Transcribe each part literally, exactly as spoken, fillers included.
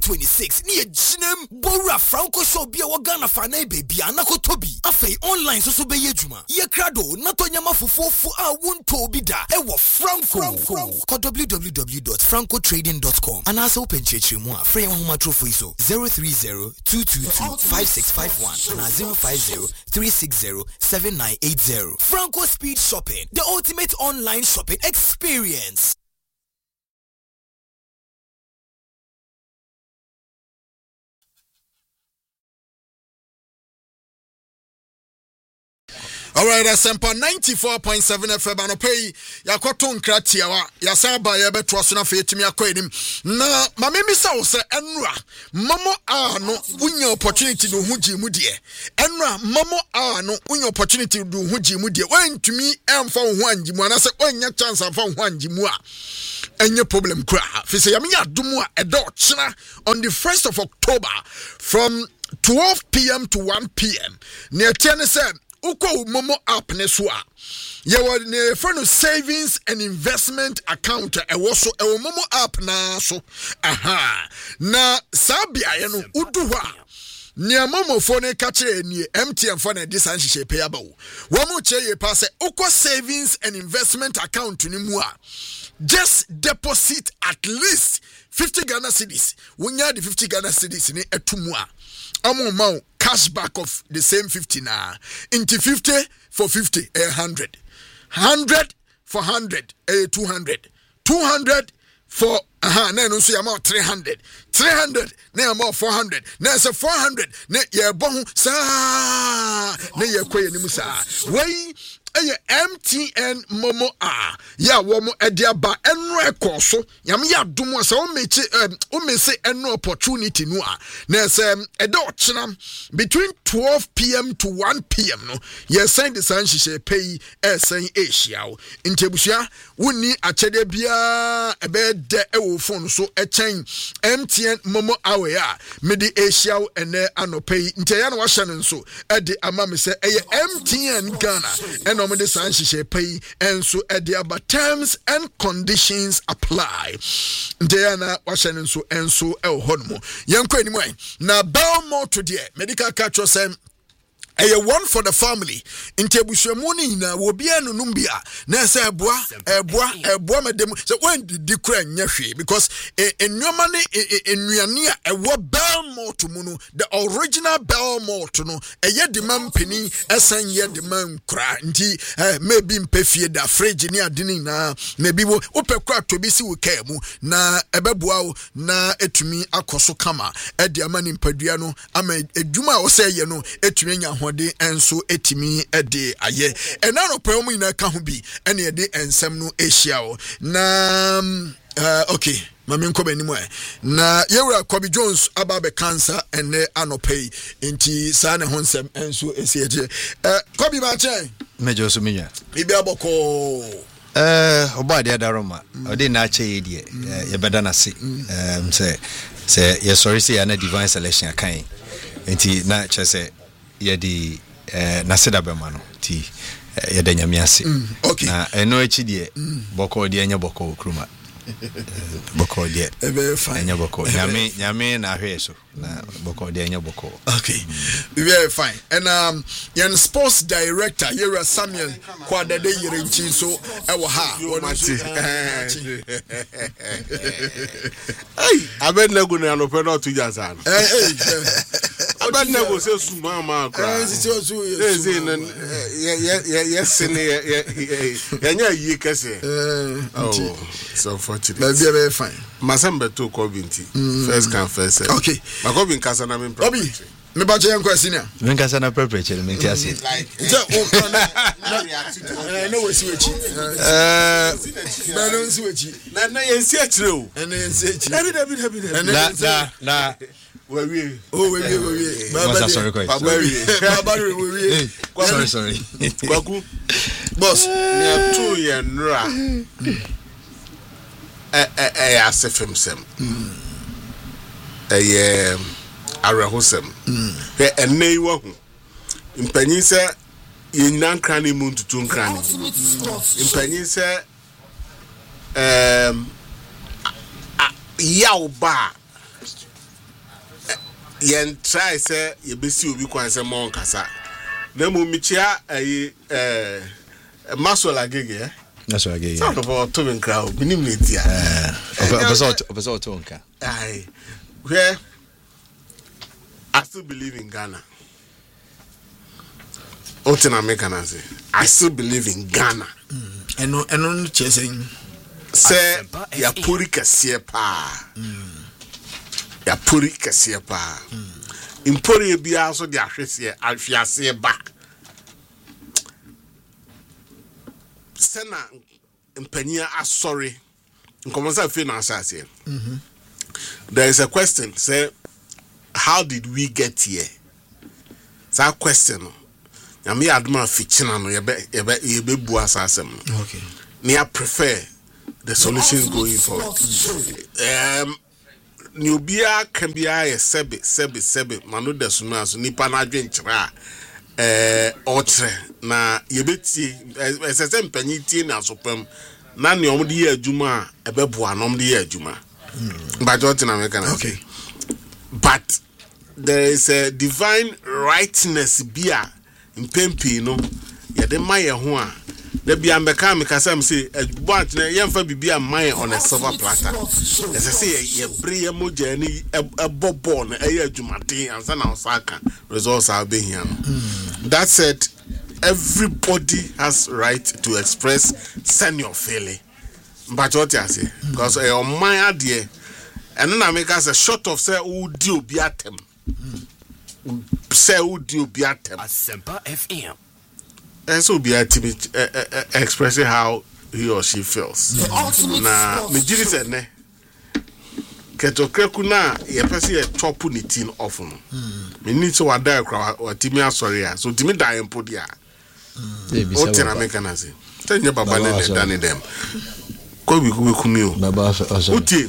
twenty-six. Ni ejinem Bora Franco show bia wagana fana baby anako tobi. Afei online so so be yejuma. Ye krado na to nyama fufufu a wonto bi da. Ewo Franco. Call w w w dot franco trading dot com. And also open cheche mu a free one homa trophy so zero three zero two two two five six five one na zero five zero three six zero seven nine eight zero. Franco Speed Shopping, the ultimate online shopping experience. All right, Asempa ninety-four point seven F M ano pay yakoto nkratia wa yasaba ya beto so na fe timi akoenim na mamemi sa wo se enra mamo a no unya opportunity do huji mu de enra mamo a no unya opportunity do huji mu de wantumi emfa wo ho anjimu anase onya chance amfa wo ho anjimu a enye problem kra fi se yamenya adumu a edo china on the first of October from twelve p m to one p m near ten say uko Momo app ne so a ye wo ne friend savings and investment account e wo so e Momo app na so aha na sabia ye no udu ho a ne Momo phone ka kire ni M T N phone de san hihye pay aba wo wo mo che ye pa se uko savings and investment account ni mu a just deposit at least fifty Ghana cedis wonya the fifty Ghana cedis ni etumu a amo mau cash back of the same fifty na into fifty for fifty a hundred hundred for hundred a two hundred two hundred for aha na no so ya ma three hundred three hundred na ya ma four hundred na say four hundred na ye bohu sa na ye koye ni musa wei eye M T N Momo a ya wo mo edia ba enro ekoso yam ya domo se o mechi o mese enro opportunity no a na se edo china between twelve p m to one p m no ye send the san hihye pay e san asia o intebusua woni achede bia ebe de e wo phone so e chen M T N Momo awe a medi asia o ene anopay ntia na wa hye nso e de ama me se eye M T N Ghana eno the san hihye pay enso ediaba terms and conditions apply ndiana wahye nso enso e hono yenko animu na Belmont to there medical catch sem eye one for the family intebusuamu ni na wo bia no numbia na say eboa eboa eboa medem say when di kura nyahwe because enwoma ne ennuane a ewo Belmont mu no the original Belmont no eye de mampeni esan ye de man kura nti maybe mpefie da fridge ni adini na maybe wo opekwa to bi si wo ka mu na ebeboa wo na etumi akoso kama e de amani mpadua no ama edwuma wo say ye no etumi nya de enso etimi ede aye ena no pɛ mu ina ka ho bi ene ede ensem no asia o na uh, okay mami nko bani mu na yewura Kobe Jones ababe cancer ene anopay enti sa ne ho nsem enso esieje eh Kobe ba chen mejo so minya bibi aboko eh obade adaroma ode na ache ye die ye beda na se em se se ye sorry say na divine selection kan enti na che se ye di eh na seda be ma no ti ye da nyame ase okay na eno echi die boko die nya boko kruma boko die e be fine nya boko nyame nyame na hwe so na boko die nya boko okay very fine and um yan sports director here Samuel Kwadade Yirenchi so e wo ha ai aben nego na no pe no to jazan eh eh aben nego se su mama kra eh si su eh si ye ye ye sene ye ye nya yi kese eh oh so fortunate but very fine masambe to Kobinti first come first serve okay Makobin kasa na me Obi me ba che yanko senior me kasa na prepare me ti ase je o kan na no we si wechi eh na no si wechi na na ye si akire o na ye si echi dabi dabi dabi na na na we oh we we we baba sorry ko baba we we sorry sorry kwaku boss me atu ye nra eh eh eh asefem sem eh arehosem he enei wa hu impanyin se yennan krane mu ntutu nkrane impanyin se em yaw ba yen try say ye besi obi kwan say mo nkasa na mo michia ayi eh masola gege eh masola gege so for to ben crowd binim ne dia eh opeso opeso to nka ai where I still believe in Ghana. Otina Mekanase. I still believe in Ghana. And no and no chasing say ya puri kasiye pa. Ya puri kasiye pa. Impori bia so de ahwese ahwiase ba. Sena mpania asori. Nkomonsa fe na asase. Mhm. There is a question say how did we get here? That question. Yami adma fichina no yebe yebe yebe bu asasem. Okay. Me I prefer the solutions going forward. Um Nubia can be a sebe sebe sebe manu desunu aso nipa na adwenkyera eh otre na yebeti esese mpanyi tie na asopam na ne omde ye adwuma ebebu anom de ye adwuma. But what in America? Okay. But there is a divine rightness bia impempi no ye de maye ho a de bia mbeka mekasa am say but na ye mfa bibia maye on a silver platter as I say ye bre ye moja ni ebobo na e adwumade ansa na osaka results are being here. That said, everybody has right to express senior feeling. But what you say because e on my adie and na make us a short of say who di obi atem say who di obi atem Asempa F M and so be atem expressing how he or she feels na me jiri said ne keto kreku na ye pese ye top ni tin off no me need to wada kra watimi asori a so timi dan empo dia o tena me kana say tanya baba ne ne dan dem ko bi ku ku mi o baba aso uti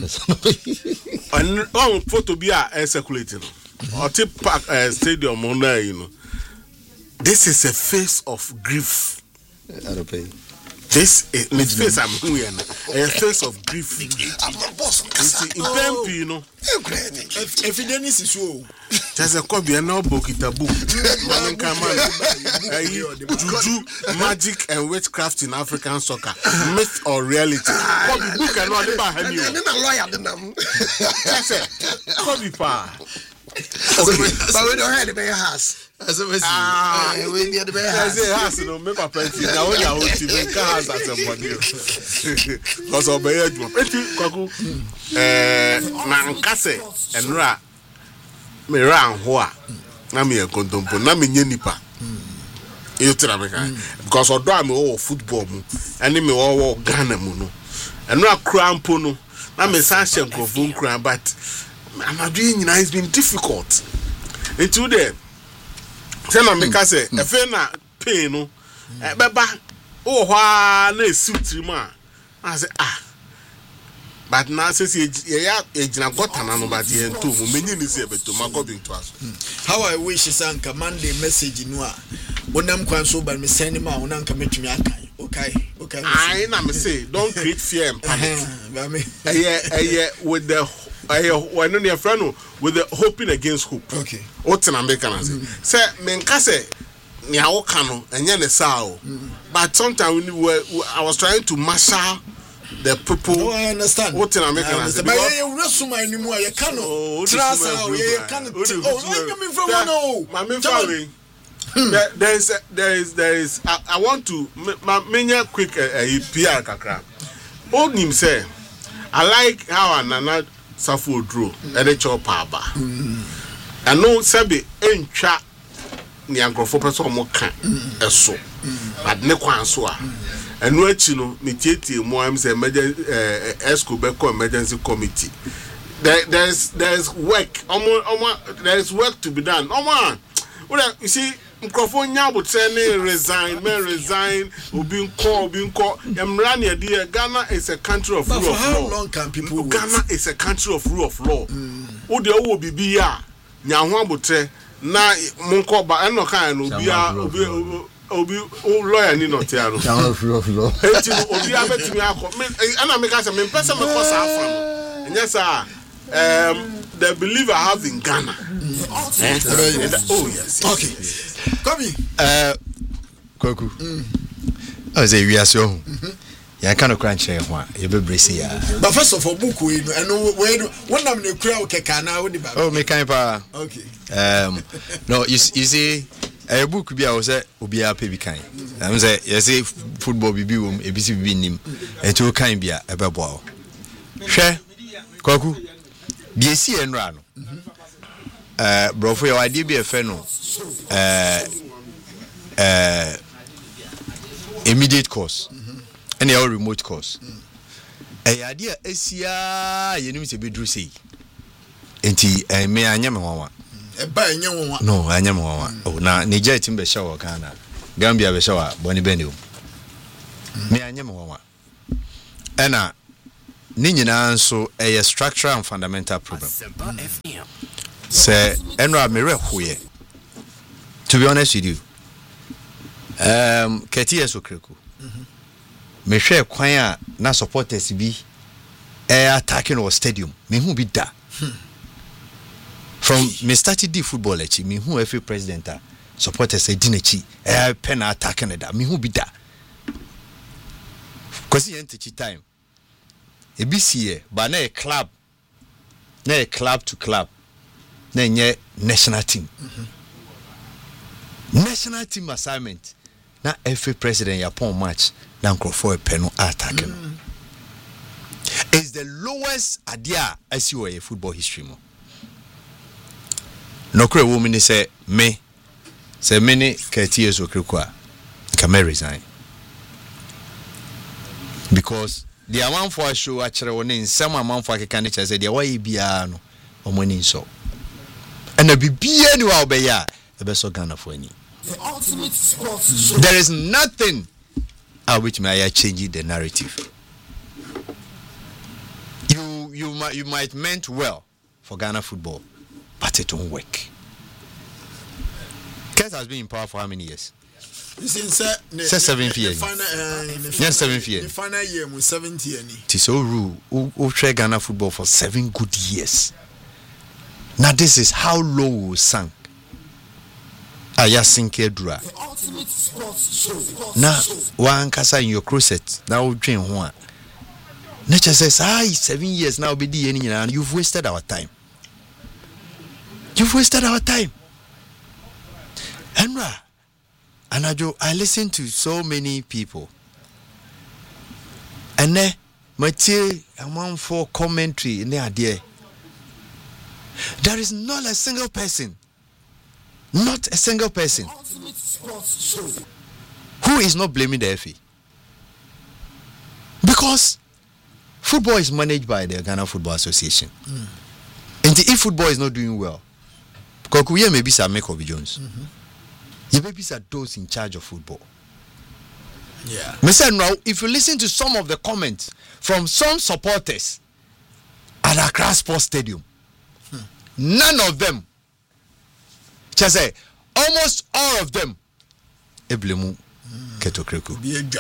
on on photo bi a circulating o tip park uh, stadium on there, you know. This is a face of grief. I don't pay. This is my face I'm here a face of grief. I'm not boss. In you know. Evidence is so. There's a copy and now book it a book. Juju, magic and witchcraft in African soccer. Myth or reality. Copy book and not about him. I'm a lawyer. That's it. Copy pa. Okay. But we don't have the bear house. As a ah, we need the bear house. I say house no make a plenty. Now we are to make house as a body. Because of bear job. Eti kwaku eh na nkase enra me ran ho a na me kontompo na me nyenipa. You tell me because odo am o football mu ene me wo Ghana mu no. Enra crampo no na me san hye nkofo nkran but I'm doing it has been difficult. And today, say na make say e fe na pain no e beba o hwa na suit ma. I say ah. But now say ye ya ejina gotana no but ye nto mu menyi ni say beto ma go bin to aso. How I wish sanka Monday message no a wonam kwan so ba me send ma wonam ka metumi akan. Okay, okay. I na me say don't create fear and panic. Ba me. Eh eh with the I when no near friend with the hoping against hope. Okay. What na make can say? Say men ka say ni awo kan no enye ne sao. But sometimes we were I was trying to marshal the people. No, I understand. What na make can say? But you resuma anymore you can no. Trust how you can. Oh, I come from one no. My main family. There is there is there is I, I want to menya quick a P R kakra. Old him say I like how Nana Safo drew and a chop aba. I know Sabi ain't chat ni angrofo person mo kan eso. But ne kwan so a. And what you know, me tietie mo am say emergency esco be call emergency committee. There there's there's work. Omo omo there is work to be done. Omo. Well, you see microphone nyabo say resign, men resign, obi nko obi nko. Emra ne dey Ghana is a country of but rule of law. How long can people wait? Ghana is a country of rule of law. Wo de wo bibi ya nya ho abotre na monko ba eno kan no bia obi obi lawyer ni no te aro. Rule of law. Enti obi abetimi akọ. Ana me ka say me pese me ko sa afa no. Enya sa um the belief I have in Ghana. Mm. Eh? Oh yes. Okay. Come in. Uh, Kwaku. I was a year so. Ya kind of crunch here. You be bracing ya. But first of all, book we and when when I'm the crowd kekana we the. Oh, me kind pa. Okay. Um, no, you you see, a book be I was a obi a pay be kind. I'm say you say football be be um a busy be nim. And to kind be a ebe boy. Share. Kwaku. B S C enra no. Eh bro for your idea be a fe no. Eh eh immediate course. And your remote course. Eh idea esia ye nim se be dru sei. Enti eh me anya me wawa. E ba anya wawa. No, anya me wawa. Oh na Niger team be show Ghana. Gambia be show boni beni o. Me anya me wawa. Ena ni nyina nso a structural and fundamental problem. Say enra me rehoye. To be honest with you. Um Keti Esokreku. Me hwe kwan a na supporters bi eh attacking our stadium. Me hu bi da. From me started the football echi me hu every president a supporters e dinechi eh pen attacking da. Me hu bi da. Cause yen time. A B C A, but na a club, na a club to club, na nye national team. Mm-hmm. National team assignment. Na every president yapon match na for a penal attacking. Mm-hmm. It's the lowest idea I see a football history mo. No kre woman say me, say many thirty years of kwa, can resign because. The amount for a show actually one in some amount for a candidate said, "The way be no or money so." And the be anywhere be ya the best Ghana for any. The ultimate sports show. There is nothing at which may I change the narrative. You you might you might meant well for Ghana football, but it won't work. Kent has been in power for how many years? Since seven years. Yes, seven years. The final year was seventy years. Tiso rule who try Ghana football for seven good years. Now this is how low we sank. Aya sinke dura. Now one kasa in your crusade. Now train one. Nature says, "Ah, seven years now be the any and you've wasted our time. You've wasted our time." Enra. And I, I listen to so many people. And then, my dear, I want for commentary in the idea. There is not a single person, not a single person, who is not blaming the F A. Because football is managed by the Ghana Football Association. Mm. And if football is not doing well, because we maybe some make Obi Jones. Mm-hmm. Your babies are those in charge of football. Yeah. Mister Now, if you listen to some of the comments from some supporters at Accra Sports Stadium, hmm. none of them, just say, almost all of them, Eblemu Ketokreku.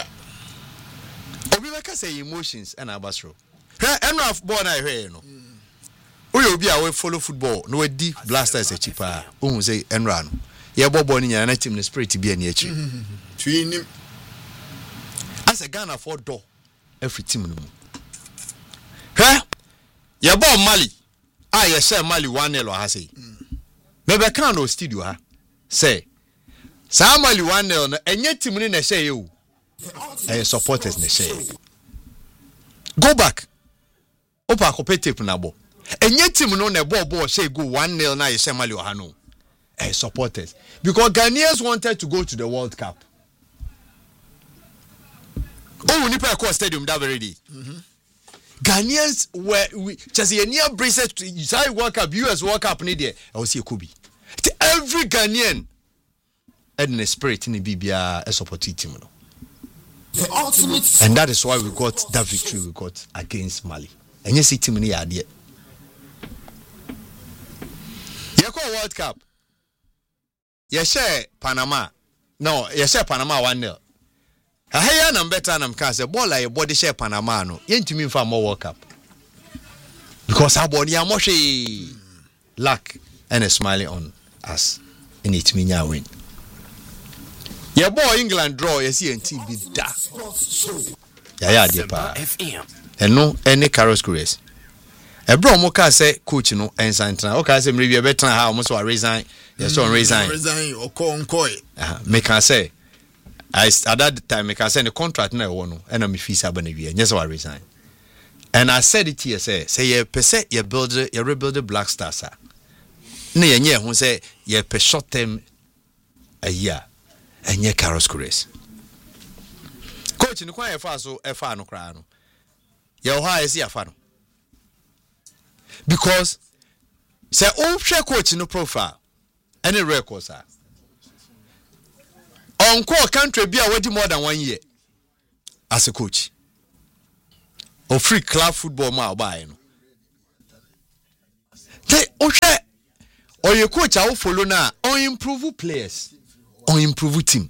Obibeka say emotions and abasro. And Ralph born I hear no. We be away follow football. No we deep blasters a cheaper. Um say Enran. Yeah, Bob Bonnie and a team the spirit to be an each. As a Ghana for door, every team. Huh? Yeah, Bob Mali. I say Mali one nil or has he. Maybe can't no studio, huh? Say, Sam Mali one nil and yet team in a say you. I support us in the shade. Go back. Opa competitive nabo. And yet team no ne ball ball say go one nil now you say Mali or Hano. Uh, supporters because Ghanaians wanted to go to the World Cup. Oh, we need to call stadium that very day. Mm-hmm. Ghanaians were we just a near bracelet to Israel World Cup, U S World Cup. Need there. I will see a Kubi. Every Ghanaian had in a spirit in the B B R a supporting team. The ultimate, and that is why we got that victory we got against Mali. And you see, team in the idea. You call World Cup. You share Panama. No, you share Panama one nil. I hear I'm better and I'm can't say ball like body share Panama no. You to me for more World Cup. Because our body are mushy. luck and a smiling on us in it minya win your boy England draw you see and T B da yeah yeah dear pa and no any Carlos Cruz e bro mo ka say coach no ensan tran o ka say me be better how almost wa resign yes so resign resign o ko nkoi ah me can say I at that time me can say the contract na e wo no and me fees aba na wi yes wa resign and I said it here say say you per se you build you rebuild the Black Stars ah na ye nye ho say you per short term a year and ye Carlos Cruz coach no kwa e fa so e fa no kra no ye ho a e si afa no because say all share coach no profile any records are on call country be away more than one year as a coach or free club football ma buy no they o share or your coach I will follow now on improve players on improve team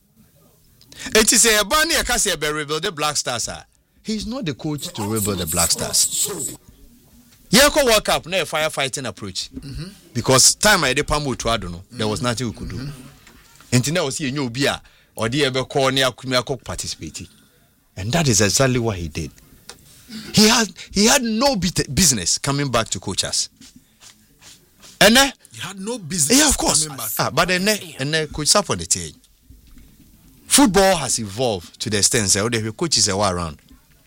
it is a bunny a case be rebuild the Black Stars are he's not the coach to rebuild the Black Stars. Yeah, go World Cup, no firefighting approach. Mm-hmm. Because time I did Pamu to Adono, there was nothing we could do. And now was here new beer or the ever corner Kumako participating. And that is exactly what he did. He had he had no business coming back to coach us. And then he had no business. Yeah, of course. Ah, but then and then coach support the team. Football has evolved to the extent that the coaches are around.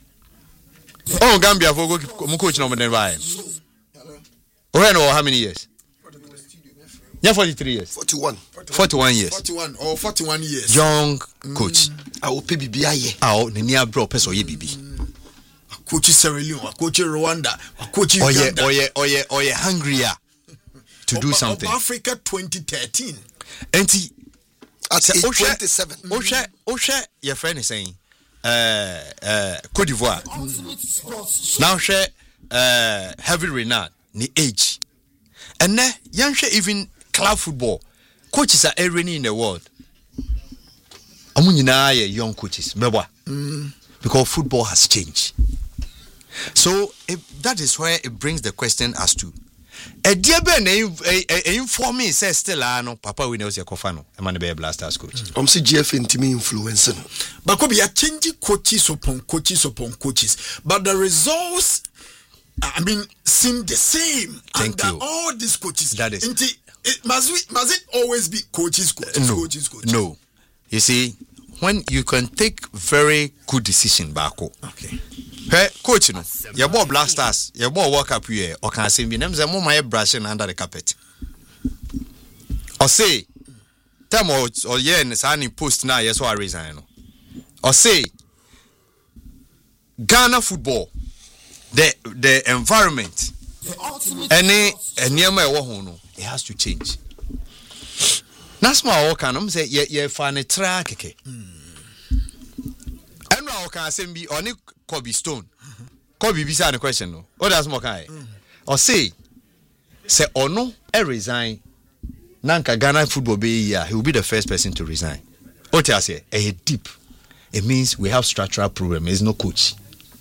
Oh, Gambia for go coach no than Ryan. Oh, no, how many years? Yeah, forty-three years. forty-one. forty-one years. forty-one or forty-one years. Young coach. I will pay B B I. Oh, the near bro, person ye B B. Coach Sierra Leone, coach Rwanda, coach Uganda. Uganda. Oh yeah, oh yeah, oh yeah, hungrier to do something. Africa twenty thirteen. And he at twenty-seven. Osha, Osha, your friend is saying. Uh, uh, Côte d'Ivoire. Now share uh, heavy renown, the age, and then young share even club football. Coaches are everywhere in the world. Amunina young coaches, mm. because football has changed. So if, that is where it brings the question as to a dear Ben inform me says still I know Papa we knows your cofano a man be a Black Stars coach. I'm see G F into me influencing. But could be a changing coaches upon coaches upon coaches. But the results I mean seem the same. Thank under you. All these coaches. That is it, it, must we must it always be coaches, coaches, no, coaches, coaches? No. You see, when you can take very good decision back. Okay. Hey, coach, no. Your boy Black Stars, your boy World Cup here, or can I say, me names are more my brushing under the carpet. Or say, time or or yeah, and signing post now, yes, I resign. Or say, Ghana football, the the environment, any any my no, it has to change. That's my work, and I'm saying, yeah, yeah, find a track, okay. And now can I say, be on it. Kobe Stone. Kobe bisa the question no. What does more kai? Or say say or no e resign. Nanka Ghana football be here. He will be the first person to resign. What I say? A deep. It means we have structural problem. There's no coach.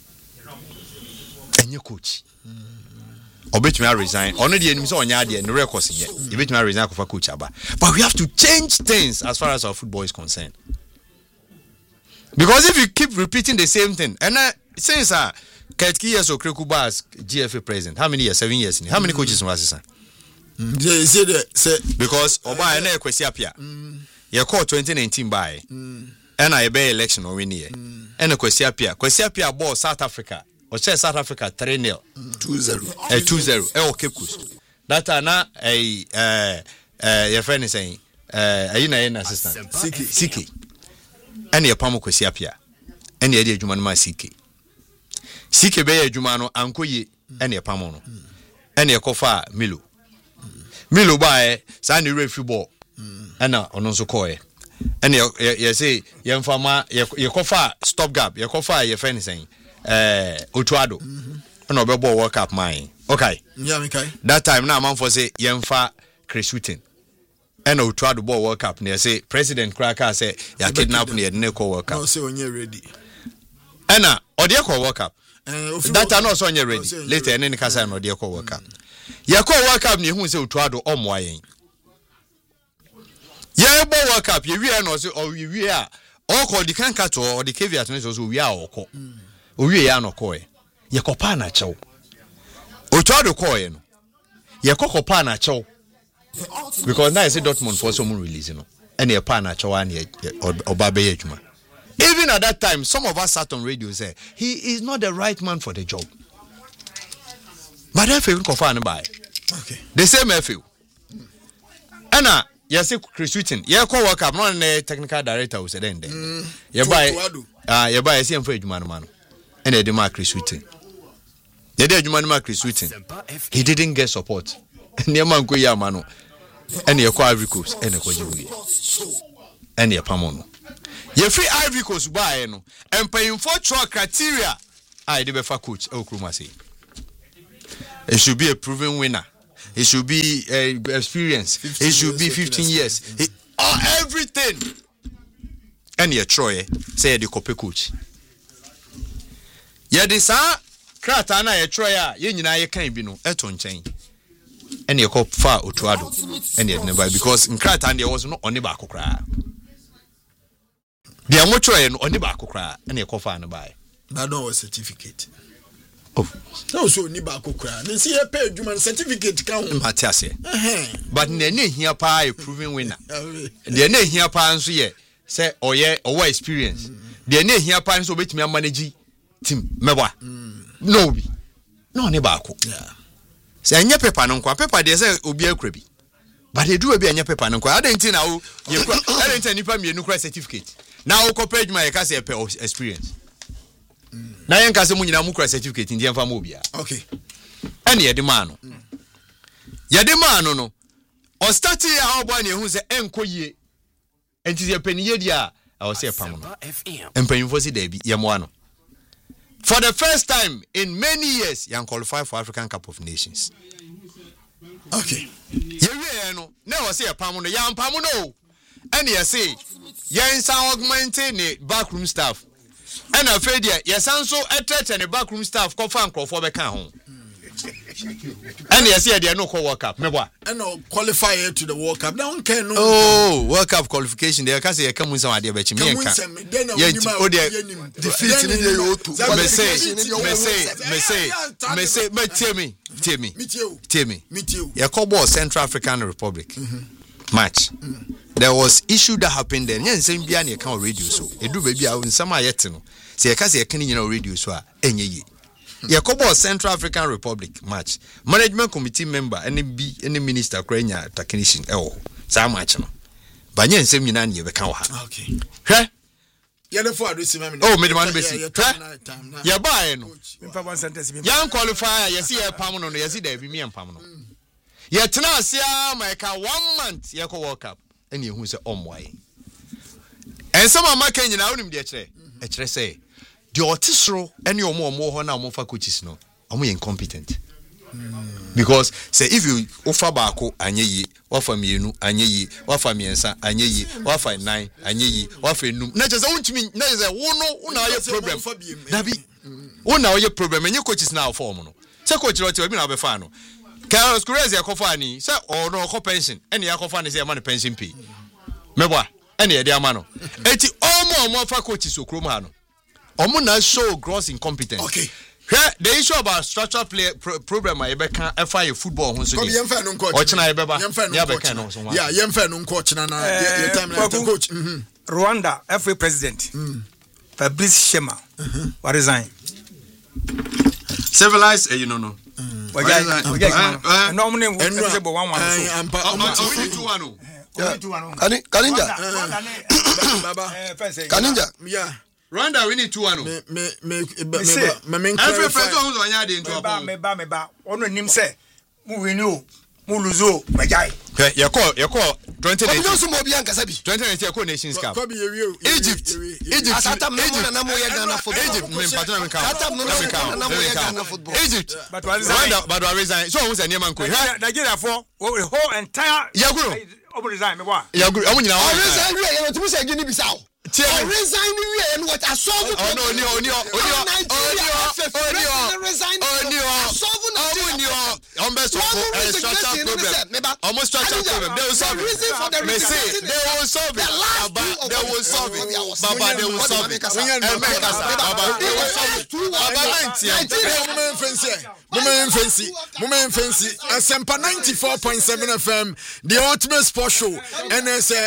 And your coach. Or bet me I resign. Only the enemies on yard and the records yet. You bet me I resign for coach aba. But we have to change things as far as our football is concerned. Because if you keep repeating the same thing, and uh, since uh, Ketki years or Krekubas G F A president, how many years? Seven years. How many coaches was this? Because Oba and I Kwesiapia, you call twenty nineteen by, and I be election or win here, and a Kwesiapia, Kwesiapia ball South Africa, or say South Africa three nil, two zero, a two zero, eh Cape Coast. That are now a uh uh your friend is saying, uh, are you an assistant? Siki, Siki. Any a pamo Kwesiapia, any idea Jumano Siki. Siki be Jumano, Uncle Ye, any a pamono, any a kofa Milo. Milo by Sandy Refu ball, and now on also coy. And you say, young farmer, your kofa stop gap, your kofa, your friend saying, eh, Utuado, and no ball work up mine. Okay, yeah, okay. That time now, man for say, young fa Chris Witten. And I'll try to ball World Cup near say President Cracker say ya kidnap near Neko World Cup. No, say when you're ready. And now, or the World Cup. That are not so you're ready. Later, and then Casa or the World Cup. yɛkɔ World Cup ne hu sɛ Otuado ɔmmoa yɛn yɛbɔ World Cup yɛwie na ɔsɛ ɔwie a ɔkɔ di kan ka to ɔde caveat no so owie a ɔkɔ owie ya no kɔɛ yɛkɔpa na kyɛw Otuado kɔɛ no yɛkɔkɔpa na kyɛw because now I say Dortmund for some release no and yɛ pa na kyɛw an ɔba bɛyɛ adwuma. Even at that time some of us sat on radio say he is not the right man for the job. But then we confirm no buy. Okay. The same F U. Ana yes Chris Witten ye call World Cup no na technical director we say then then. Ye buy ah ye buy say for adwuma no man. And they demand Chris Witten. They did adwuma Chris Witten. He didn't get support. Ne man ko ya ma no. And ye call Ivory Coast and e ko jiwe. And ye pamo no. Ye free Ivory Coast buy no. Empayimfo tro criteria I dey be fa coach e okruma say. It should be a proven winner. It should be uh, experience. It should be fifteen years. It, oh, everything. And you Troy say the copy coach. Yeah, this ah, Kratana, you Troy, you know, you can't be no Eton chain. And you cop far Otuado. And you never because in Kratan there was no on the back of cry. The Amotroy on the back of cry. And you call far and buy. That no certificate. Oh, no, so ni ba kokra. Then see a pay human certificate count. Matiase. But nene here pa a proven winner. The ne here pa nso ye say oye owa experience. The ne here pa nso betimi manage team meba. No bi. No ne ba ko. Yeah. Say anya paper no kwa paper dey say obi akura bi. But they do be anya paper no kwa. Adentin na wo ye kwa. Adentin nipa mienu kwa certificate. Na wo ko page ma ye ka say experience. Na yen ka se mu nyina mu kura certificate ndi enfa mo bia. Okay. Ene ye de ma no. Ye de ma no no. O start here how boy na ehun se enko yie. Enti ye paniye dia, I was say pam no. Empanyimfo si da bi ye mo ano. For the first time in many years, you qualify for African Cup of Nations. Okay. Ye we no, na was say pam no, ya pam no. Ene ye say, ye nsan augment ne backroom staff. And afraid yes, and so a church and a backroom staff call fan call for the home. And yes, yeah, they are no call World Cup. Meba. And no qualify to the World Cup. Now can no. Oh, World Cup qualification. They can say come with some idea, but you mean oh, they defeat in the me say, me say, me say, me say, me tell me, tell me, tell me, tell me. Yeah, call Central African Republic match. There was issue that happened there. Yen same bia na kan radio so. Edu baby a nsama ayete no. Se yeka se yeka ni na radio so a enye yi. Ye kobo Central African Republic match. Management committee member any bi any minister kwanya technician e wo. Sa match no. Ba yen same nyina na ye be kan wo ha. Okay. Hwe? Ye no for adisi me. Oh, me demand be si. Ye buy no. Mfa one sentence bi. Yan qualifier ye see ye pam no no ye see da bi me pam no. Ye tena asia ma ka one month ye ko World Cup. And you who say omwai. And some of my Kenyan out him, dear Tre, a Tre say, the autisro, and your more more now more for coaches no, and we incompetent. Because say if you offer bako, and ye, offer me no, and ye, offer me and and ye, offer nine, and ye, offer no, not just own to me, not as a one no, your problem. Nabi, one now your problem, and your coaches now form no. So coach, what you have been fano. Carlos Kurezi akofani say or no co pension any akofani say man pension pay mebwa any e dia mano enti omo omo fa coaches okroma no omo na show gross incompetence. Okay. Here the issue about structural play pro, problem I be can F I football ho so dey yemfa no coach ochina e beba ya be kan no so yeah yemfa no coach na na your time na coach mhm Rwanda F A president Fabrice Shema what resign civilized you know no we get we get no money we say bo one one so we two one we two one Kani Kaninja baba Kaninja yeah Rwanda we need two one me me me me me every president who on yard into ba me ba me ba ono nim say mu win o mu lose o majai ye call ye call twenty nineteen Obi so mo bi anka sabi twenty nineteen ko Nations Cup Egypt Egypt Asatam no na mo ye Ghana football Egypt me partner me count Asatam no na mo ye Ghana football Egypt but Rwanda but resign so who say near man ko Nigeria for the whole entire Yaguro obo resign me wa Yaguro amu nyina o resign we ye no tumi say gini bisa o Or resign we and what I saw. Oh no, no, no, no, almost structural problem. Almost structural problem. They will solve it. They say they will solve it. Baba, they will solve it. Baba, they will solve it. Baba, they will solve it. Baba, Moment fancy, moment fancy, moment fancy. Asempa ninety-four point seven F M, the ultimate sports show. And as